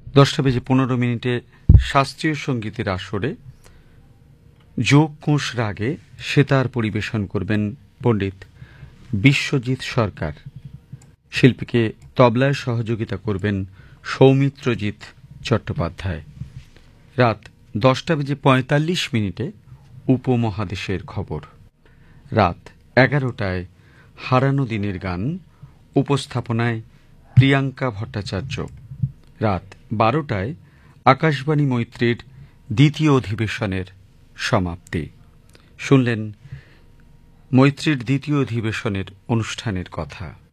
10:15 শাস্ত্রীয় সঙ্গীতের আসরে যোগ কোষ রাগে সেতার পরিবেশন করবেন পণ্ডিত বিশ্বজিৎ সরকার। শিল্পীকে তবলায় সহযোগিতা করবেন সৌমিত্রজিৎ চট্টোপাধ্যায়। রাত 10:45 উপমহাদেশের খবর। রাত 11টায় হারানো দিনের গান, উপস্থাপনায় প্রিয়াঙ্কা ভট্টাচার্য। রাত 12টায় আকাশবাণী মৈত্রীর দ্বিতীয় অধিবেশনের সমাপ্তি। শুনলেন মৈত্রীর দ্বিতীয় অধিবেশনের অনুষ্ঠানের কথা।